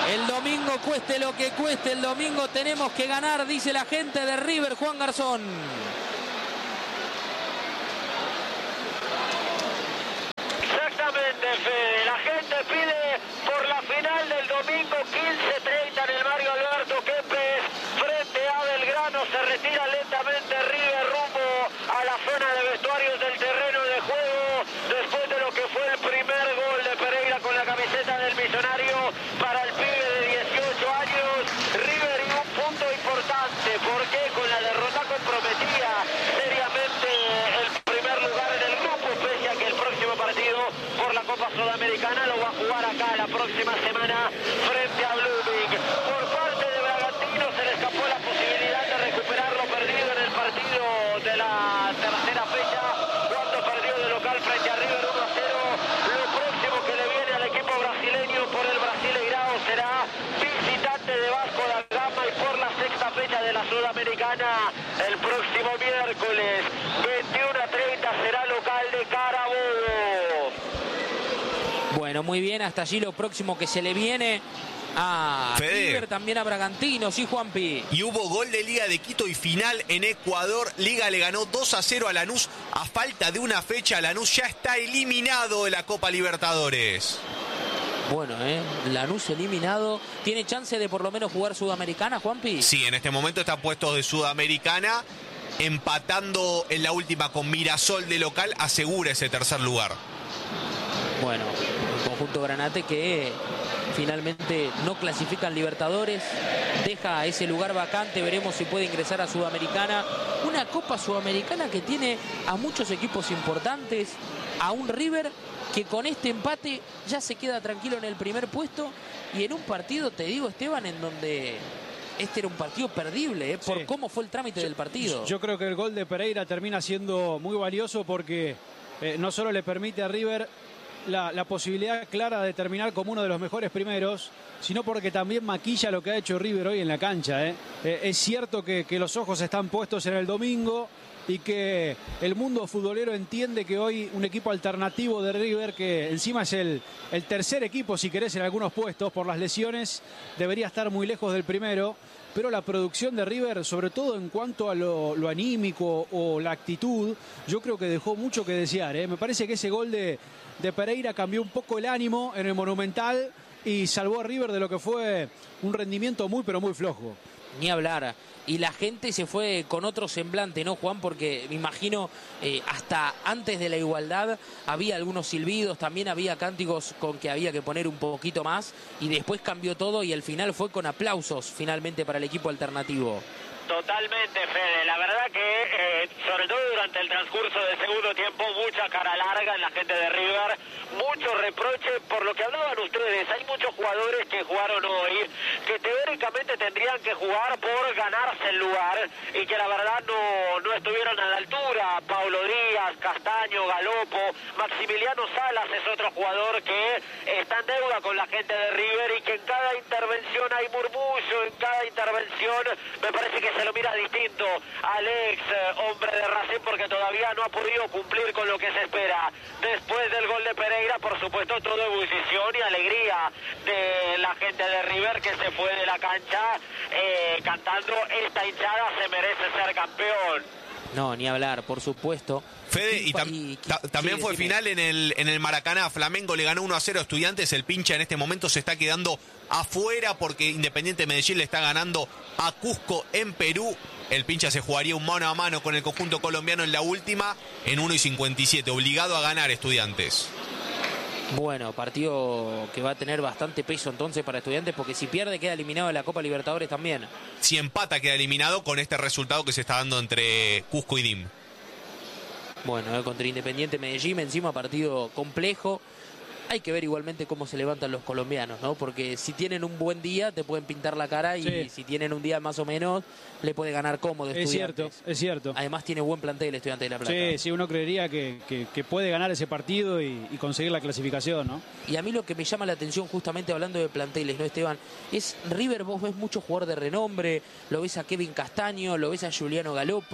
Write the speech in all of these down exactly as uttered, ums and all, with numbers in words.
El domingo, cueste lo que cueste, el domingo tenemos que ganar, dice la gente de River, Juan Garzón. Exactamente, Fede. La gente pide por la final del domingo quince treinta en el Mario Alberto Kempes frente a Belgrano. Se retira lentamente River rumbo a la zona de vestuarios del terreno de juego después de lo que fue el primer gol de Pereira con la camiseta del Millonario para el pibe de dieciocho años. River y un punto importante porque con la derrota comprometía seriamente el primer lugar en el grupo, pese a que el próximo partido por la Copa Sudamericana lo va a jugar acá la próxima semana frente a Blooming. Por parte de Bragantino se le escapó la posibilidad de recuperar lo perdido en el partido de la tercera fecha cuando perdió de local frente a River uno a cero. Lo próximo que le viene al equipo brasileño por el Brasileirao será visitante de Vasco da Gama y por la sexta fecha de la Sudamericana el próximo miércoles veintiuno a treinta será local de Carabobo. Bueno, muy bien, hasta allí lo próximo que se le viene a Fede. River, también a Bragantino, sí, Juanpi. Y hubo gol de Liga de Quito y final en Ecuador. Liga le ganó dos a cero a Lanús. A falta de una fecha, Lanús ya está eliminado de la Copa Libertadores. Bueno, eh, Lanús eliminado. ¿Tiene chance de por lo menos jugar Sudamericana, Juanpi? Sí, en este momento está puesto de Sudamericana, empatando en la última con Mirasol de local, asegura ese tercer lugar. Bueno, el conjunto granate que finalmente no clasifican Libertadores, deja ese lugar vacante, veremos si puede ingresar a Sudamericana. Una Copa Sudamericana que tiene a muchos equipos importantes, a un River que con este empate ya se queda tranquilo en el primer puesto y en un partido, te digo, Esteban, en donde este era un partido perdible, ¿eh? Por Sí. cómo fue el trámite Yo, del partido. Yo creo que el gol de Pereira termina siendo muy valioso porque eh, no solo le permite a River la, la posibilidad clara de terminar como uno de los mejores primeros, sino porque también maquilla lo que ha hecho River hoy en la cancha. ¿eh? Eh, es cierto que, que los ojos están puestos en el domingo y que el mundo futbolero entiende que hoy un equipo alternativo de River, que encima es el, el tercer equipo, si querés, en algunos puestos por las lesiones, debería estar muy lejos del primero, pero la producción de River, sobre todo en cuanto a lo, lo anímico o la actitud, yo creo que dejó mucho que desear. ¿eh? Me parece que ese gol de, de Pereira cambió un poco el ánimo en el Monumental y salvó a River de lo que fue un rendimiento muy, pero muy flojo. Ni hablar. Y la gente se fue con otro semblante, ¿no, Juan? Porque me imagino, eh, hasta antes de la igualdad había algunos silbidos, también había cánticos con que había que poner un poquito más, y después cambió todo y el final fue con aplausos finalmente para el equipo alternativo. Totalmente, Fede. La verdad que, eh, sobre todo durante el transcurso del segundo tiempo, mucha cara larga en la gente de River, mucho reproche por lo que hablaban ustedes. Hay muchos jugadores que jugaron hoy que teóricamente tendrían que jugar por ganarse el lugar y que la verdad no, no estuvieron a la altura. Paulo Díaz, Castaño, Galopo, Maximiliano Salas es otro jugador que está en deuda con la gente de River y que en cada intervención hay murmullo, en cada intervención me parece que se lo mira distinto al ex eh, hombre de Racing porque todavía no ha podido cumplir con lo que se espera. Después del gol de Pereira, por supuesto, todo ebullición y alegría de la gente de River que se fue de la cancha eh, cantando "esta hinchada se merece ser campeón". No, ni hablar, por supuesto. Fede, y, tam y, ta también sí, fue decime. final en el, en el Maracaná. Flamengo le ganó uno a cero a Estudiantes. El pincha en este momento se está quedando afuera porque Independiente Medellín le está ganando a Cusco en Perú. El pincha se jugaría un mano a mano con el conjunto colombiano en la última en uno y cincuenta y siete. Obligado a ganar Estudiantes. Bueno, partido que va a tener bastante peso entonces para Estudiantes, porque si pierde queda eliminado de la Copa Libertadores también. Si empata queda eliminado con este resultado que se está dando entre Cusco y D I M. Bueno, eh, contra Independiente Medellín, encima partido complejo. Hay que ver igualmente cómo se levantan los colombianos, ¿no? Porque si tienen un buen día te pueden pintar la cara y Sí. si tienen un día más o menos le puede ganar cómodo Es Estudiantes. cierto, es cierto. Además tiene buen plantel Estudiante de La Plata. Sí, sí, uno creería que, que, que puede ganar ese partido y, y conseguir la clasificación, ¿no? Y a mí lo que me llama la atención, justamente hablando de planteles, ¿no, Esteban? Es River, vos ves mucho jugador de renombre, lo ves a Kevin Castaño, lo ves a Juliano Galopo,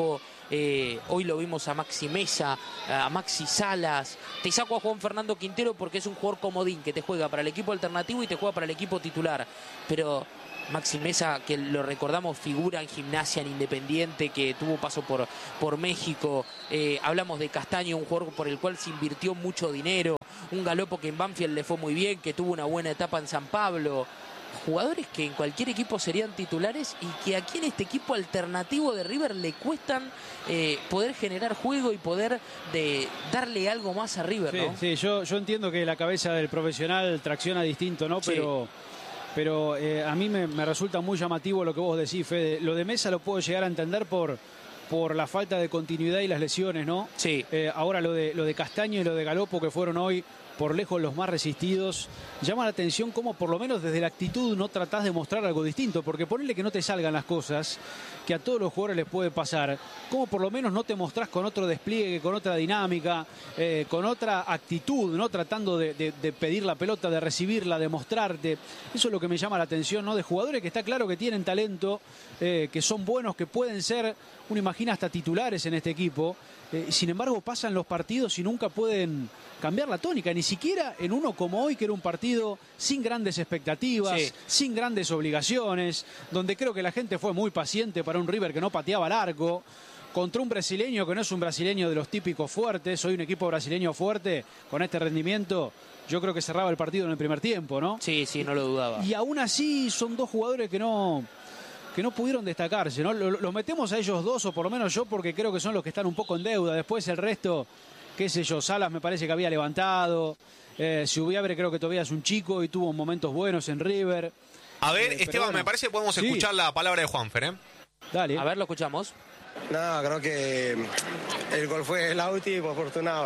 eh, hoy lo vimos a Maxi Mesa, a Maxi Salas, te saco a Juan Fernando Quintero porque es un jugador comodín que te juega para el equipo alternativo y te juega para el equipo titular, pero Maxi Mesa, que lo recordamos, figura en Gimnasia, en Independiente, que tuvo paso por, por México. Eh, hablamos de Castaño, un jugador por el cual se invirtió mucho dinero. Un Galopo que en Banfield le fue muy bien, que tuvo una buena etapa en San Pablo. Jugadores que en cualquier equipo serían titulares y que aquí en este equipo alternativo de River le cuestan eh, poder generar juego y poder de darle algo más a River, sí, ¿no? Sí, yo, yo entiendo que la cabeza del profesional tracciona distinto, ¿no? Pero... Sí. Pero eh, a mí me, me resulta muy llamativo lo que vos decís, Fede. Lo de Mesa lo puedo llegar a entender por, por la falta de continuidad y las lesiones, ¿no? Sí. Eh, ahora lo de, lo de Castaño y lo de Galopo, que fueron hoy por lejos los más resistidos, llama la atención cómo por lo menos desde la actitud no tratás de mostrar algo distinto, porque ponerle que no te salgan las cosas, que a todos los jugadores les puede pasar, cómo por lo menos no te mostrás con otro despliegue, con otra dinámica, eh, con otra actitud, ¿no? Tratando de, de, de pedir la pelota, de recibirla, de mostrarte. Eso es lo que me llama la atención, ¿no? De jugadores que está claro que tienen talento, eh, que son buenos, que pueden ser, uno imagina hasta titulares en este equipo, eh, sin embargo pasan los partidos y nunca pueden cambiar la tónica, ni siquiera en uno como hoy, que era un partido sin grandes expectativas, sí. sin grandes obligaciones, donde creo que la gente fue muy paciente para un River que no pateaba al arco, contra un brasileño que no es un brasileño de los típicos fuertes. Hoy un equipo brasileño fuerte, con este rendimiento, yo creo que cerraba el partido en el primer tiempo, ¿no? Sí, sí, no lo dudaba. Y aún así son dos jugadores que no... que no pudieron destacarse, ¿no? Los metemos a ellos dos, o por lo menos yo, porque creo que son los que están un poco en deuda. Después el resto, qué sé yo, Salas me parece que había levantado, eh, Subiabre creo que todavía es un chico y tuvo momentos buenos en River. A ver, eh, Esteban, bueno, me parece que podemos sí. escuchar la palabra de Juanfer, ¿eh? Dale. A ver, lo escuchamos. No, creo que el gol fue el último, afortunado.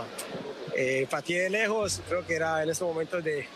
Eh, pateé de lejos, creo que era en esos momentos de,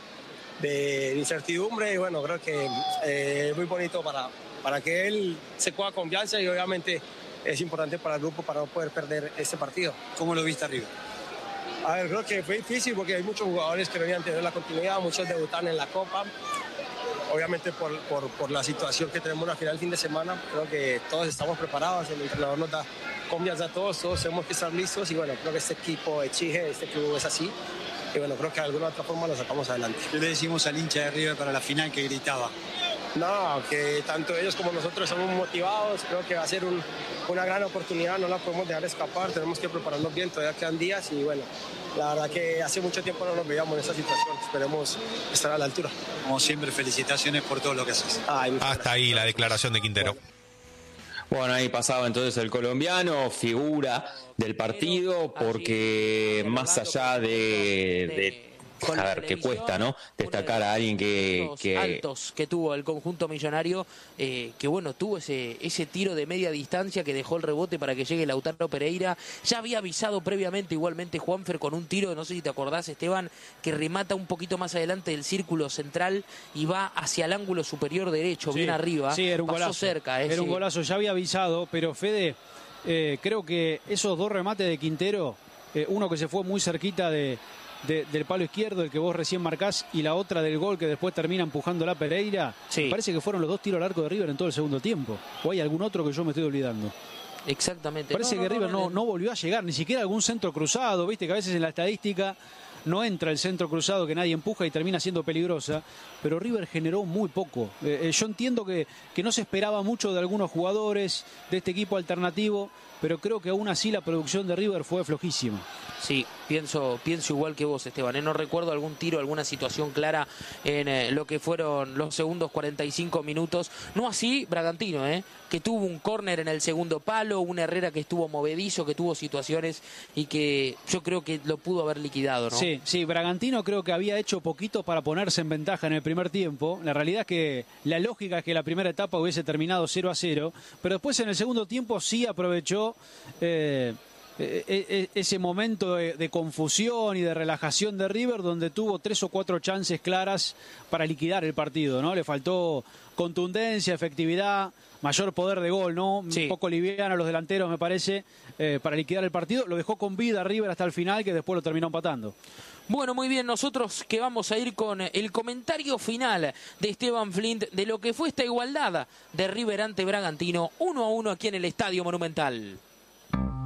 de incertidumbre y bueno, creo que eh, es muy bonito para... para que él se coja confianza y obviamente es importante para el grupo para no poder perder este partido. ¿Cómo lo viste arriba? A ver, creo que fue difícil porque hay muchos jugadores que no habían tenido la continuidad, muchos debutan en la Copa. Obviamente por, por, por la situación que tenemos al final del fin de semana, creo que todos estamos preparados, el entrenador nos da confianza a todos, todos tenemos que estar listos y bueno, creo que este equipo exige, este club es así. Y bueno, creo que de alguna otra forma lo sacamos adelante. ¿Qué le decimos al hincha de River para la final que gritaba? No, que tanto ellos como nosotros estamos motivados, creo que va a ser un, una gran oportunidad, no la podemos dejar escapar, tenemos que prepararnos bien, todavía quedan días y bueno, la verdad que hace mucho tiempo no nos veíamos en esta situación, esperemos estar a la altura. Como siempre, felicitaciones por todo lo que haces. Ay, Hasta ahí la declaración de Quintero. Bueno. Bueno, ahí pasaba entonces el colombiano, figura del partido, porque más allá de... de a ver, que cuesta, ¿no? Destacar a alguien que... que... altos que tuvo el conjunto millonario, eh, que bueno, tuvo ese, ese tiro de media distancia que dejó el rebote para que llegue Lautaro Pereira. Ya había avisado previamente igualmente Juanfer con un tiro, no sé si te acordás, Esteban, que remata un poquito más adelante del círculo central y va hacia el ángulo superior derecho, sí, bien arriba. Sí, era un Pasó golazo. cerca. Eh, era un sí. golazo, ya había avisado, pero Fede, eh, creo que esos dos remates de Quintero, eh, uno que se fue muy cerquita de... De, del palo izquierdo, el que vos recién marcás, y la otra del gol que después termina empujando la Pereira, sí. Parece que fueron los dos tiros al arco de River en todo el segundo tiempo. ¿O hay algún otro que yo me estoy olvidando? Exactamente. Parece no, que no, River no, no, no volvió a llegar, ni siquiera algún centro cruzado, viste que a veces en la estadística no entra el centro cruzado que nadie empuja y termina siendo peligrosa, pero River generó muy poco. Eh, eh, yo entiendo que, que no se esperaba mucho de algunos jugadores de este equipo alternativo, pero creo que aún así la producción de River fue flojísima. Sí, pienso, pienso igual que vos, Esteban. ¿eh? No recuerdo algún tiro, alguna situación clara en eh, lo que fueron los segundos cuarenta y cinco minutos. No así Bragantino, ¿eh? que tuvo un córner en el segundo palo, un Herrera que estuvo movedizo, que tuvo situaciones y que yo creo que lo pudo haber liquidado, ¿no? Sí, sí, Bragantino creo que había hecho poquito para ponerse en ventaja en el primer tiempo. La realidad es que la lógica es que la primera etapa hubiese terminado cero a cero, pero después en el segundo tiempo sí aprovechó... Eh, ese momento de, de confusión y de relajación de River, donde tuvo tres o cuatro chances claras para liquidar el partido, ¿no? Le faltó contundencia, efectividad, mayor poder de gol, ¿no? Sí. Un poco liviano los delanteros, me parece, eh, para liquidar el partido. Lo dejó con vida River hasta el final, que después lo terminó empatando. Bueno, muy bien, nosotros que vamos a ir con el comentario final de Esteban Flint de lo que fue esta igualdad de River ante Bragantino, uno a uno aquí en el Estadio Monumental.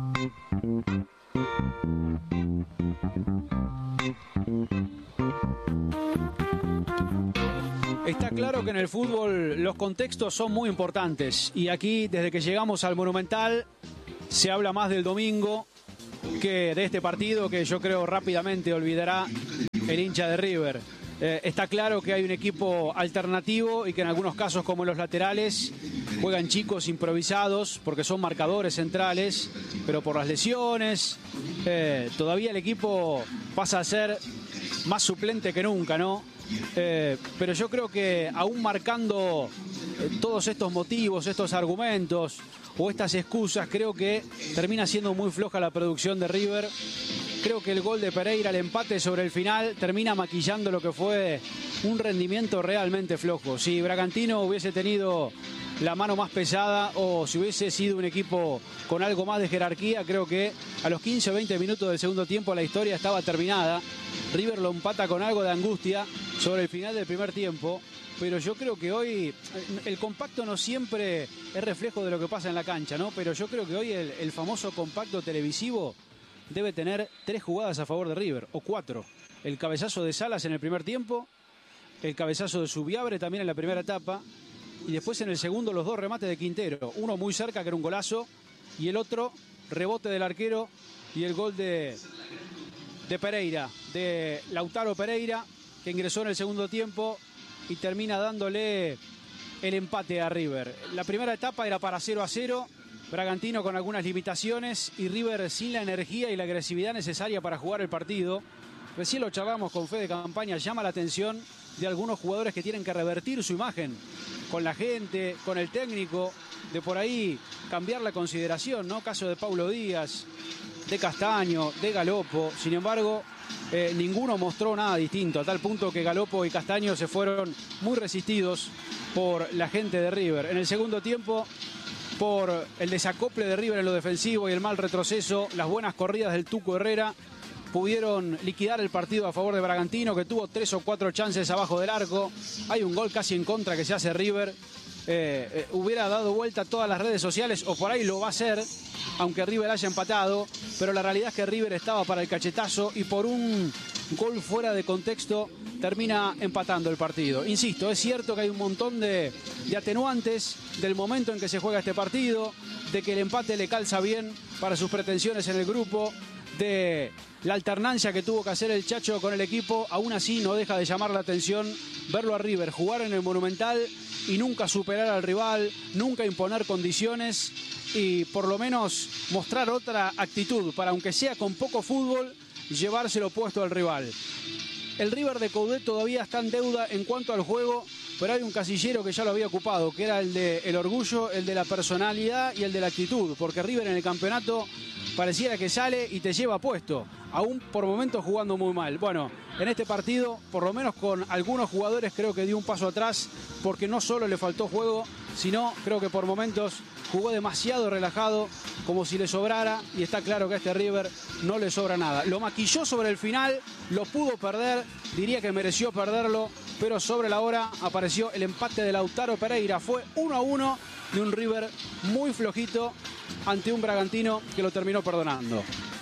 Está claro que en el fútbol los contextos son muy importantes y aquí desde que llegamos al Monumental se habla más del domingo que de este partido que yo creo rápidamente olvidará el hincha de River. Eh, está claro que hay un equipo alternativo y que en algunos casos, como en los laterales, juegan chicos improvisados porque son marcadores centrales, pero por las lesiones eh, todavía el equipo pasa a ser más suplente que nunca, ¿no? Eh, pero yo creo que aún marcando eh, todos estos motivos, estos argumentos o estas excusas, creo que termina siendo muy floja la producción de River. Creo que el gol de Pereira, el empate sobre el final, termina maquillando lo que fue un rendimiento realmente flojo. Si Bragantino hubiese tenido la mano más pesada o si hubiese sido un equipo con algo más de jerarquía, creo que a los quince o veinte minutos del segundo tiempo la historia estaba terminada. River lo empata con algo de angustia sobre el final del primer tiempo, pero yo creo que hoy el compacto no siempre es reflejo de lo que pasa en la cancha, ¿no? Pero yo creo que hoy el, el famoso compacto televisivo debe tener tres jugadas a favor de River, o cuatro. El cabezazo de Salas en el primer tiempo, el cabezazo de Subiabre también en la primera etapa, y después en el segundo los dos remates de Quintero, uno muy cerca que era un golazo, y el otro rebote del arquero y el gol de, de Pereira, de Lautaro Pereira, que ingresó en el segundo tiempo y termina dándole el empate a River. La primera etapa era para cero a cero, Bragantino con algunas limitaciones y River sin la energía y la agresividad necesaria para jugar el partido. Recién lo charlamos con Fede Campaña, llama la atención de algunos jugadores que tienen que revertir su imagen con la gente, con el técnico, de por ahí cambiar la consideración, ¿no? Caso de Paulo Díaz, de Castaño, de Galopo. Sin embargo, eh, ninguno mostró nada distinto, a tal punto que Galopo y Castaño se fueron muy resistidos por la gente de River. En el segundo tiempo, por el desacople de River en lo defensivo y el mal retroceso, las buenas corridas del Tuco Herrera pudieron liquidar el partido a favor de Bragantino, que tuvo tres o cuatro chances abajo del arco. Hay un gol casi en contra que se hace River. Eh, eh, hubiera dado vuelta a todas las redes sociales, o por ahí lo va a hacer, aunque River haya empatado, pero la realidad es que River estaba para el cachetazo y por un gol fuera de contexto termina empatando el partido. Insisto, es cierto que hay un montón de, de atenuantes del momento en que se juega este partido, de que el empate le calza bien para sus pretensiones en el grupo, de la alternancia que tuvo que hacer el Chacho con el equipo. Aún así no deja de llamar la atención verlo a River jugar en el Monumental y nunca superar al rival, nunca imponer condiciones y por lo menos mostrar otra actitud para, aunque sea con poco fútbol, llevárselo puesto al rival. El River de Coudet todavía está en deuda en cuanto al juego, pero hay un casillero que ya lo había ocupado, que era el de el orgullo, el de la personalidad y el de la actitud, porque River en el campeonato pareciera que sale y te lleva puesto, aún por momentos jugando muy mal. Bueno, en este partido, por lo menos con algunos jugadores, creo que dio un paso atrás, porque no solo le faltó juego, sino creo que por momentos jugó demasiado relajado, como si le sobrara, y está claro que a este River no le sobra nada. Lo maquilló sobre el final, lo pudo perder, diría que mereció perderlo, pero sobre la hora apareció el empate de Lautaro Pereira. Fue uno a uno de un River muy flojito ante un Bragantino que lo terminó perdonando.